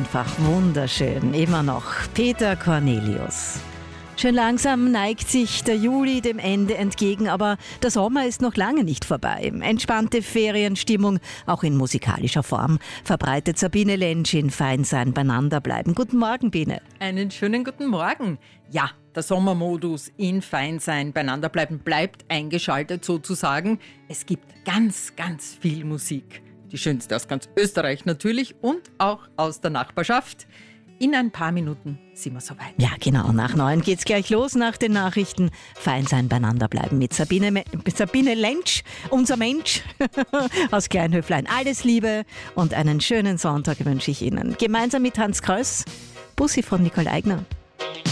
einfach wunderschön, immer noch. Peter Cornelius. Schön langsam neigt sich der Juli dem Ende entgegen, aber der Sommer ist noch lange nicht vorbei. Entspannte Ferienstimmung, auch in musikalischer Form, verbreitet Sabine Lentsch in Feinsein beieinander bleiben. Guten Morgen, Biene. Einen schönen guten Morgen. Ja, der Sommermodus in Feinsein beieinander bleiben bleibt eingeschaltet sozusagen. Es gibt ganz, ganz viel Musik. Die schönste aus ganz Österreich natürlich und auch aus der Nachbarschaft. In ein paar Minuten sind wir soweit. Ja, genau. Nach 9 geht's gleich los nach den Nachrichten. Feinsein beieinander bleiben mit Sabine Lentsch, unser Mensch aus Kleinhöflein. Alles Liebe und einen schönen Sonntag wünsche ich Ihnen. Gemeinsam mit Hans Kröss. Bussi von Nicole Eigner.